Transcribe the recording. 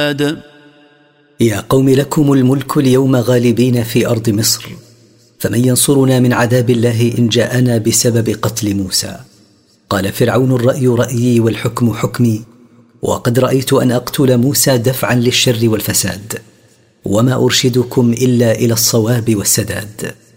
يا قوم لكم الملك اليوم غالبين في أرض مصر، فمن ينصرنا من عذاب الله إن جاءنا بسبب قتل موسى؟ قال فرعون: الرأي رأيي والحكم حكمي، وقد رأيت أن أقتل موسى دفعا للشر والفساد، وما أرشدكم إلا إلى الصواب والسداد.